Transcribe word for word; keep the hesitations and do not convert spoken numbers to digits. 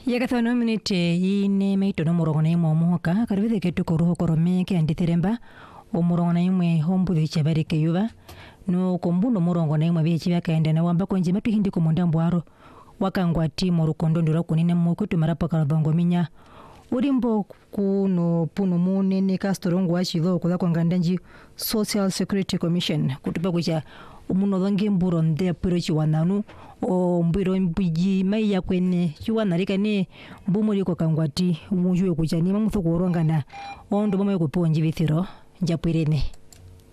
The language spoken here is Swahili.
Yakathano minute yine meito no murongo na imwe omuhoka karibithe ketu koruho korome ke andithiremba omurongo na imwe hombu vichabari keyuva no kombuno murongo na imwe bichi byakaenda na wamba konje matu hindi ko mundambo aro wakangwa timo rukondo ndura kunine mukwetu marapa kalabongo minya urimbo kuno puno munene kastorongo wachidho kula kwangandanji Social Security Commission kutupa kucha umuno dhange mburo nde apiro chiwananu o mbiro mbiji mai ya kwene chiwana rika ne mbumuri ko kangwati mujue kucha ni mamutho kurongana ondo mama yokupo njibithiro njapwirene.